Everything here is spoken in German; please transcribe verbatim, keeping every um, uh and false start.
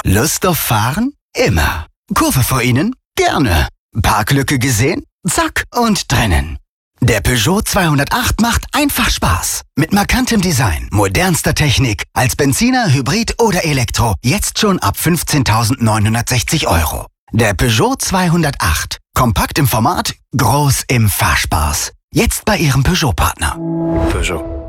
Lust auf Fahren? Immer. Kurve vor Ihnen? Gerne. Parklücke gesehen? Zack und drinnen. Der Peugeot zweihundertacht macht einfach Spaß. Mit markantem Design, modernster Technik, als Benziner, Hybrid oder Elektro. Jetzt schon ab fünfzehntausendneunhundertsechzig Euro. Der Peugeot zweihundertacht. Kompakt im Format, groß im Fahrspaß. Jetzt bei Ihrem Peugeot-Partner. Peugeot.